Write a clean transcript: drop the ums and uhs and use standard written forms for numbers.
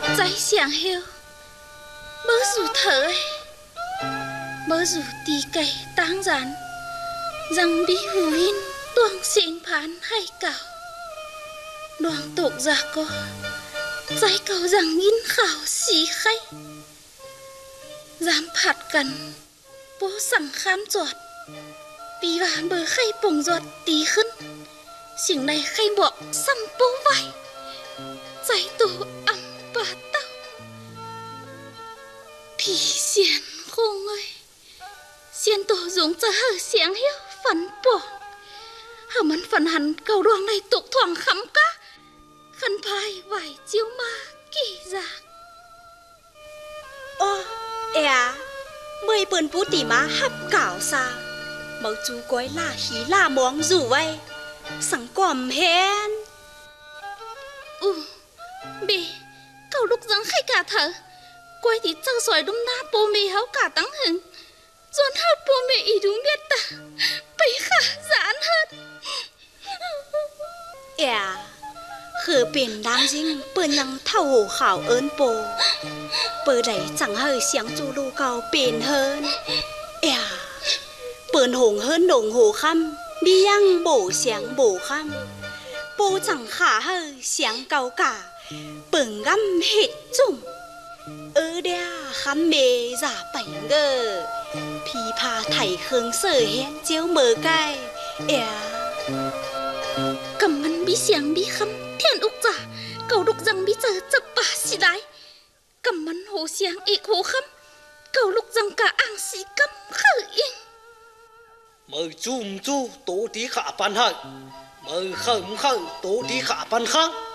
trái sáng heo bớ dù thở ấy bớ dù tì cày táng gián rằng bí hù hin tuang xin phán hay cào đoàn tục ra có trái cầu rằng nghìn khảo xì khay dám phạt cần bố sẵn khám giọt tì ván bờ khay bồng giọt tì khấn xỉng này khay bọ xăm bố vai trái tổ ấm bà tao thì xiên khôn ơi xiên tổ dùng cho hở sáng hiếu phấn bỏ hở mắn phần hẳn cầu đoan này tục thoảng khắm cá khăn phai vài chiếu ma kỳ giả ô à mười bườn phú tỉ má hấp cảo xa mẫu chú gói là hí là món rủ vậy sẵn quầm hèn bì cầu lúc rắn khay cả thở quay thì trăng xoài đúng na bố mì háo cả tăng hứng dọn hát bố mì ý đúng biết ta bấy khả giãn hơn à khử biển đáng dính bờ nhằng thâu hổ khảo ơn bồ bờ đấy chẳng hơi sáng chu lô cao biển hơn à bờn hồng hơn nồng hồ khăm đi ăn bổ sáng bổ khăm bố chẳng khả hơi sáng cao cả bừng găm hết trùng đea khăm mê giả bảnh ngờ phi pha thảy khương sở hén chiếu mờ cay cầm ngân bí sáng bí khăm thiên úc giả cầu đục răng bí giờ chập bà xì đái cầm mắn hồ sáng ị hồ khăm cầu lúc răng cả ang xì căm khởi yên mời chùm chu tổ tí khả pan hợi mời khởi tổ tí khả pan khang